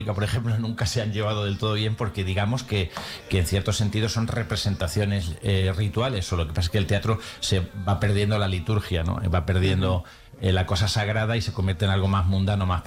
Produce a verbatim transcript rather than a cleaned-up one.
por ejemplo, nunca se han llevado del todo bien porque digamos que, que en cierto sentido son representaciones eh, rituales, o lo que pasa es que el teatro se va perdiendo la liturgia, ¿no? Va perdiendo eh, la cosa sagrada y se convierte en algo más mundano, más